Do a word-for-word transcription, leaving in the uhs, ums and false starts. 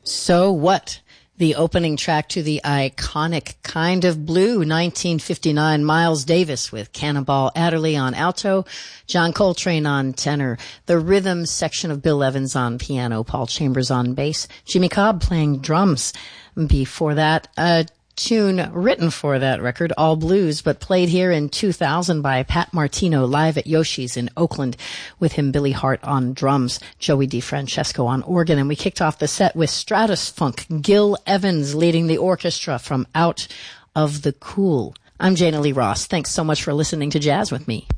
So What? The opening track to the iconic Kind of Blue, nineteen fifty-nine, Miles Davis with Cannonball Adderley on alto, John Coltrane on tenor, the rhythm section of Bill Evans on piano, Paul Chambers on bass, Jimmy Cobb playing drums. Before that, a tune written for that record, All Blues, but played here in two thousand by Pat Martino live at Yoshi's in Oakland, with him Billy Hart on drums, Joey DeFrancesco on organ, and we kicked off the set with Stratus Funk, Gil Evans leading the orchestra from Out of the Cool. I'm Jana Lee Ross. Thanks so much for listening to Jazz with me.